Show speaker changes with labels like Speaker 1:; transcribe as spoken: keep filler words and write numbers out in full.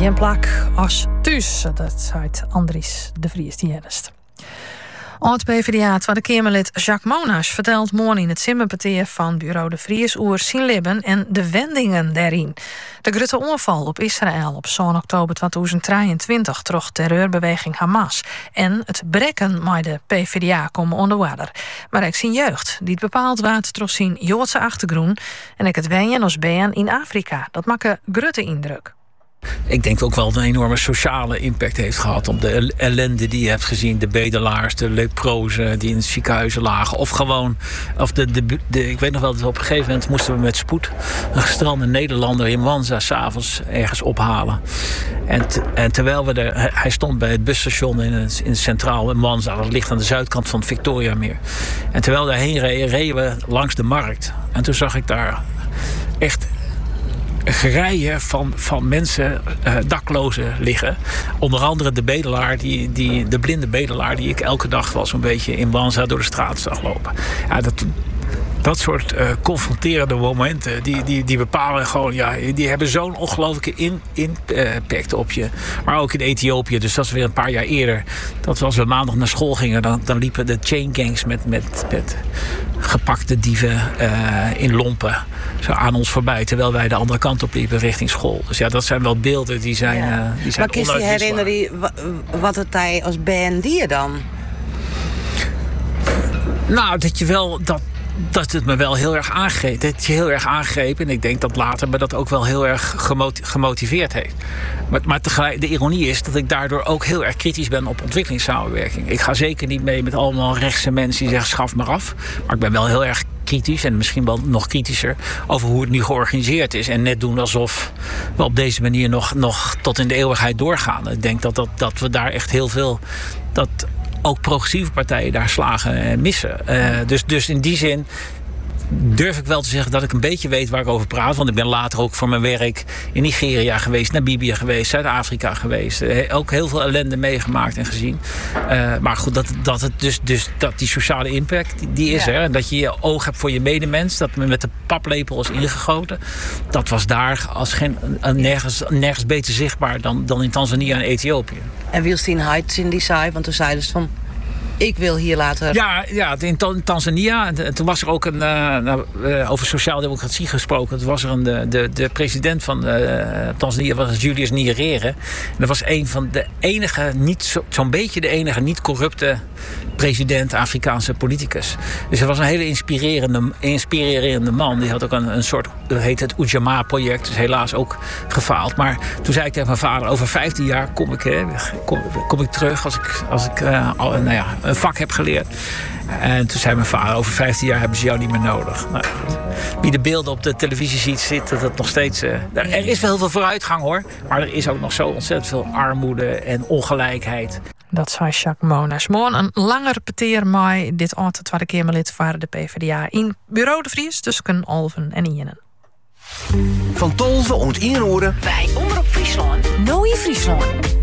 Speaker 1: geen plak als thuis. Dat zei Andries de Vries die ernst. Oud-P V D A Tweede Kamerlid Jacques Monash vertelt morgen in het Simmenpartier van Bureau de Vries oer zijn leven en de wendingen daarin. De grote aanval op Israël op zeven oktober tweeduizend drieëntwintig troch terreurbeweging Hamas en het brekken met de P V D A komen onder water. Maar ook zijn jeugd, die het bepaald waard troch zijn Joodse achtergrond en ik het wenjen als been in Afrika. Dat maakt een grote indruk.
Speaker 2: Ik denk ook wel dat het een enorme sociale impact heeft gehad op de ellende die je hebt gezien. De bedelaars, de leprozen die in het ziekenhuis lagen. Of gewoon, of de, de, de, ik weet nog wel dat we op een gegeven moment moesten we met spoed een gestrande Nederlander in Mwanza s'avonds ergens ophalen. En, t, en terwijl we er, hij stond bij het busstation in het, in het centraal Mwanza. Dat ligt aan de zuidkant van het Victoriameer. En terwijl we daarheen reden, reden we langs de markt. En toen zag ik daar echt gerijen van, van mensen, uh, daklozen liggen. Onder andere de bedelaar, die, die, de blinde bedelaar die ik elke dag wel zo'n beetje in Mwanza door de straat zag lopen. Ja, dat, dat soort uh, confronterende momenten, die, die, die bepalen gewoon, ja, die hebben zo'n ongelooflijke in, impact op je. Maar ook in Ethiopië, dus dat is weer een paar jaar eerder. Dat we als we maandag naar school gingen, dan, dan liepen de chain gangs met, met, met gepakte dieven uh, in lompen zo aan ons voorbij, terwijl wij de andere kant op liepen richting school. Dus ja, dat zijn wel beelden die zijn, ja. uh, die zijn
Speaker 3: maar kun je herinneren wat het hij als band die dan?
Speaker 2: Nou, dat je wel dat dat het me wel heel erg aangreep. Dat je heel erg aangreep. En ik denk dat later me dat ook wel heel erg gemotiveerd heeft. Maar, maar tegelijk, de ironie is dat ik daardoor ook heel erg kritisch ben op ontwikkelingssamenwerking. Ik ga zeker niet mee met allemaal rechtse mensen die zeggen schaf maar af. Maar ik ben wel heel erg kritisch en misschien wel nog kritischer over hoe het nu georganiseerd is. En net doen alsof we op deze manier nog, nog tot in de eeuwigheid doorgaan. Ik denk dat, dat, dat we daar echt heel veel dat ook progressieve partijen daar slagen en missen. Uh, dus, dus in die zin durf ik wel te zeggen dat ik een beetje weet waar ik over praat. Want ik ben later ook voor mijn werk in Nigeria geweest, Namibië geweest, Zuid-Afrika geweest. Uh, ook heel veel ellende meegemaakt en gezien. Uh, maar goed, dat, dat, het dus, dus, dat die sociale impact, die, die is ja. er. Dat je je oog hebt voor je medemens. Dat men met de paplepel is ingegoten. Dat was daar als geen, nergens, nergens beter zichtbaar dan, dan in Tanzania en Ethiopië.
Speaker 3: En Wilstien Heights in die saai, want toen zeiden ze van ik wil hier later.
Speaker 2: Ja, ja in Tanzania. En toen was er ook een. Uh, nou, uh, over sociaal-democratie gesproken. Toen was er een. De, de, de president van uh, Tanzania was Julius Nyerere. En dat was een van de enige. Niet zo, zo'n beetje de enige niet-corrupte president, Afrikaanse politicus. Dus hij was een hele inspirerende, inspirerende man. Die had ook een, een soort. Dat heet het Ujamaa-project. Dus helaas ook gefaald. Maar toen zei ik tegen mijn vader: over vijftien jaar kom ik, hè, kom, kom ik terug als ik. Als ik uh, al, nou ja, een vak heb geleerd. En toen zei mijn vader, over vijftien jaar hebben ze jou niet meer nodig. Nou, wie de beelden op de televisie ziet, ziet dat het nog steeds. Uh, er is wel heel veel vooruitgang hoor. Maar er is ook nog zo ontzettend veel armoede en ongelijkheid.
Speaker 1: Dat zei Jacques Monash. Morgen een langer peteer met dit oude Tweede Kamerlid voor de P V D A in Bureau de Vries tussen Alphen en Ienen.
Speaker 4: Van Tolve ont Inroeren.
Speaker 5: Bij Omroep Friesland.
Speaker 1: Nooie Friesland.